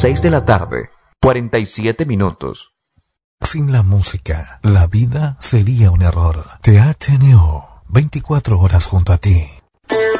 6 de la tarde, 47 minutos. Sin la música, la vida sería un error. THNO, 24 horas junto a ti.